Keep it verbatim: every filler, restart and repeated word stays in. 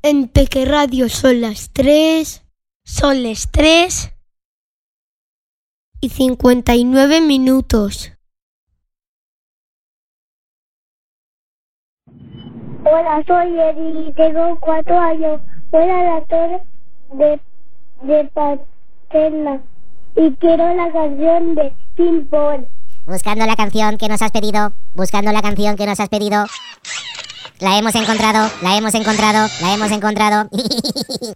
En Peque Radio son las tres, son las tres y cincuenta y nueve minutos. Hola, soy Eri y tengo cuatro años. Voy a la torre de, de Paterna y quiero la canción de Ping Pong. Buscando la canción que nos has pedido, buscando la canción que nos has pedido. La hemos encontrado, la hemos encontrado, la hemos encontrado.